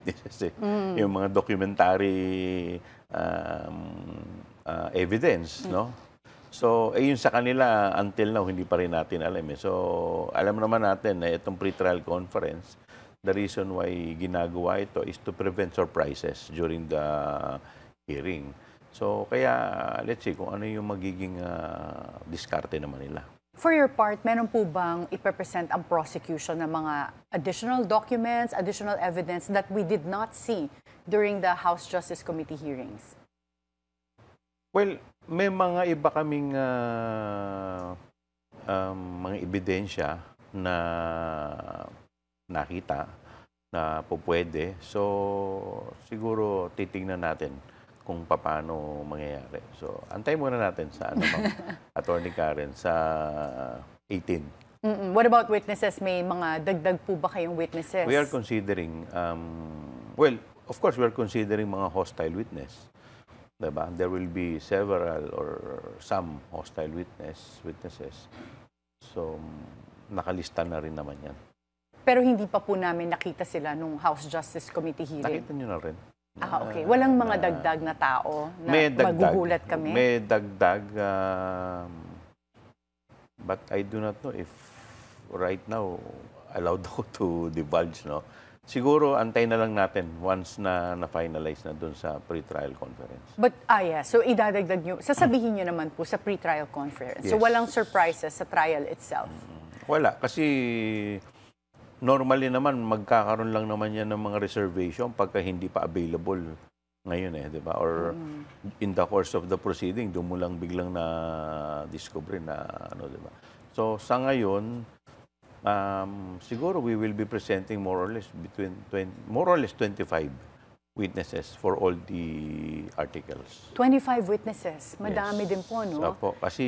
witnesses eh. Yung mga documentary evidence, no? So, yun sa kanila, until now, hindi pa rin natin alam eh. So, alam naman natin na itong pre-trial conference, the reason why ginagawa ito is to prevent surprises during the hearing. So, kaya, let's see kung ano yung magiging diskarte naman nila. For your part, meron po bang ipepresent ang prosecution ng mga additional documents, additional evidence that we did not see during the House Justice Committee hearings? Well, may mga iba kaming mga ebidensya na nakita na pupwede. So, siguro titingnan natin kung paano mangyayari. So, antay muna natin sa Attorney Karen, sa 18. What about witnesses? May mga dagdag po ba kayong witnesses? We are considering, well, of course, we are considering mga hostile witness. Diba? There will be several or some hostile witnesses. So, nakalista na rin naman yan. Pero hindi pa po namin nakita sila nung House Justice Committee hearing. Nakita nyo na rin. Okay. Walang mga dagdag na tao na magugulat kami? May dagdag. But I do not know if right now allowed ako to divulge, no? Siguro, antay na lang natin once na-finalize na dun sa pre-trial conference. But, yeah. So, idadagdag nyo, sasabihin nyo naman po sa pre-trial conference. Yes. So, walang surprises sa trial itself? Wala. Kasi, normally naman, magkakaroon lang naman yan ng mga reservation pagka hindi pa available ngayon eh, di ba? Or in the course of the proceeding, doon mo lang biglang na-discover na, ano, di ba? So, sa ngayon, siguro we will be presenting more or less 25 witnesses for all the articles. 25 witnesses. Madami Yes. din po, no? Opo, kasi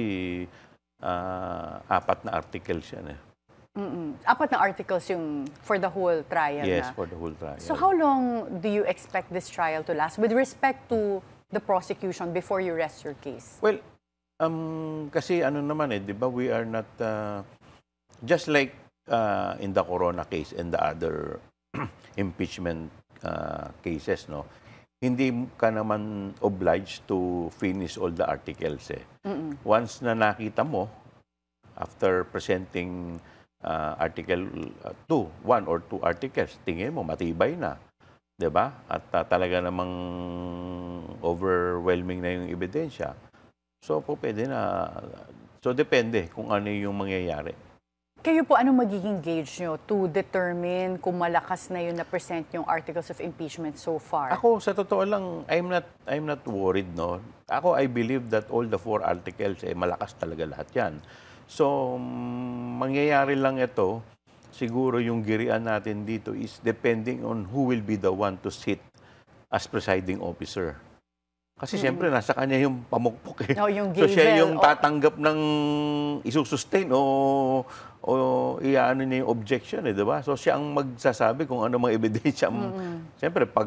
4 na articles yan eh. 4 na articles yung for the whole trial Yes, na. for the whole trial. So how long do you expect this trial to last with respect to the prosecution before you rest your case? Well, kasi ano naman eh, di ba, we are not, just like in the Corona case and the other impeachment cases, no? Hindi ka naman obliged to finish all the articles eh. Once na nakita mo, after presenting article 2, 1 or 2 articles, tingin mo, matibay na. Diba? At talaga namang overwhelming na yung ebidensya. So, po pwede na. So, depende kung ano yung mangyayari. Kayo po, anong magiging gauge nyo to determine kung malakas na yun na-present yung articles of impeachment so far? Ako, sa totoo lang, I'm not worried, no? Ako, I believe that all the 4 articles, malakas talaga lahat yan. So, mangyayari lang ito, siguro yung girian natin dito is depending on who will be the one to sit as presiding officer. Kasi siyempre, nasa kanya yung pamukpok eh. No, yung so, siya gavel, yung tatanggap ng isusustain o iaano niya yung objection eh, di ba? So, siya ang magsasabi kung ano mga ebidensya. Siyempre, pag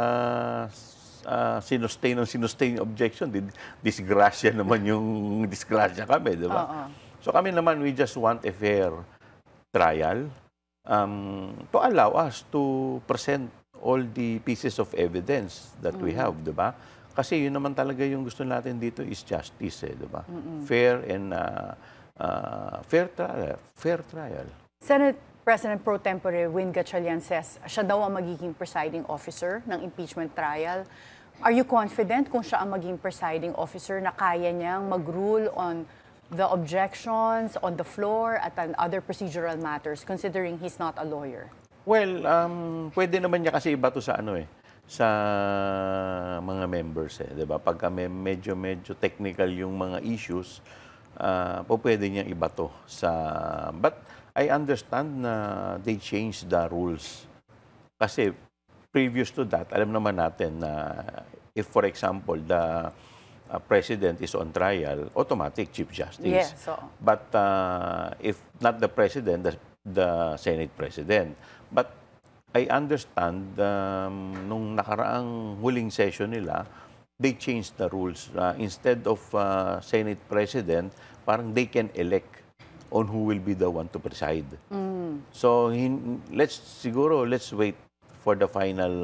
sinustain yung objection, disgrasya naman yung disgrasya kami, di ba? So, kami naman, we just want a fair trial to allow us to present all the pieces of evidence that we have, di ba? Kasi yun naman talaga yung gusto natin dito is justice, eh, di ba? Fair and fair trial. Senate President Pro Tempore Win Gatchalian says siya daw ang magiging presiding officer ng impeachment trial. Are you confident kung siya ang maging presiding officer na kaya niyang mag-rule on the objections on the floor at on other procedural matters considering he's not a lawyer? Well, pwede naman niya kasi iba to sa ano eh, sa mga members eh, 'di ba? Pagka medyo technical yung mga issues, pwede niyang iba to sa, but I understand na they changed the rules. Kasi previous to that, alam naman natin na if for example the president is on trial, automatic Chief Justice. Yes, so. But if not the president, the Senate President. But I understand nung nakaraang huling session nila, they changed the rules. Instead of Senate President, parang they can elect on who will be the one to preside. So let's wait for the final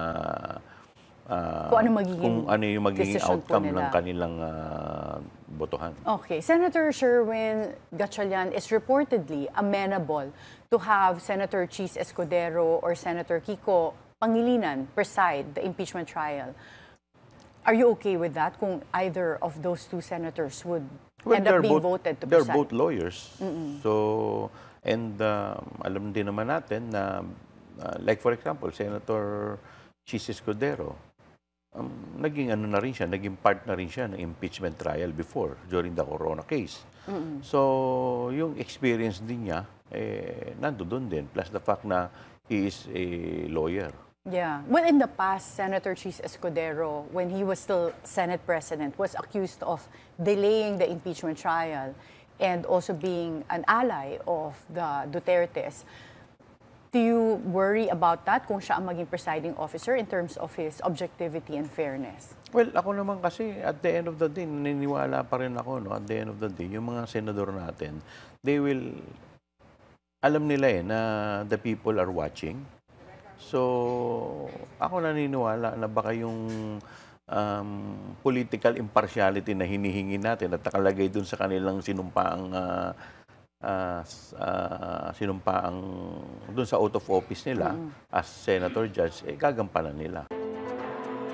Kung ano magiging kung ano yung magiging decision po outcome nila. ng kanilang botohan. Okay. Senator Sherwin Gatchalian is reportedly amenable to have Senator Chis Escudero or Senator Kiko Pangilinan preside the impeachment trial. Are you okay with that kung either of those two senators would end up being voted to they're preside? both lawyers. So, and alam din naman natin na, like for example, Senator Chis Escudero, naging ano na rin siya, naging part na rin siya ng impeachment trial before, during the Corona case. So, yung experience din niya, nandoon din. Plus the fact na he is a lawyer. Yeah. Well, in the past, Senator Chis Escudero, when he was still Senate President, was accused of delaying the impeachment trial and also being an ally of the Dutertes. Do you worry about that kung siya ang maging presiding officer in terms of his objectivity and fairness? Well, ako naman kasi, at the end of the day, naniniwala pa rin ako, no? At the end of the day, yung mga senador natin, they will, alam nila na the people are watching. So, ako naniniwala na baka yung political impartiality na hinihingi natin at nakalagay dun sa kanilang sinumpaang dun sa oath of office nila as senator judge, gagampanan nila.